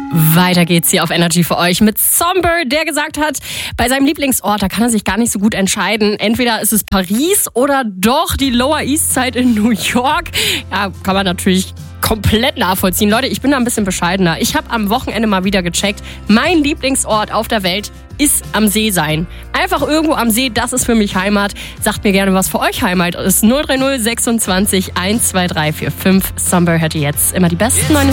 Weiter geht's hier auf Energy für euch mit Somber, der gesagt hat, bei seinem Lieblingsort, da kann er sich gar nicht so gut entscheiden. Entweder ist es Paris oder doch die Lower East Side in New York. Ja, kann man natürlich komplett nachvollziehen. Leute, ich bin da ein bisschen bescheidener. Ich habe am Wochenende mal wieder gecheckt, mein Lieblingsort auf der Welt ist am See sein. Einfach irgendwo am See, das ist für mich Heimat. Sagt mir gerne, was für euch Heimat ist. 030 26 12345. Somber hört ihr jetzt immer die besten neuen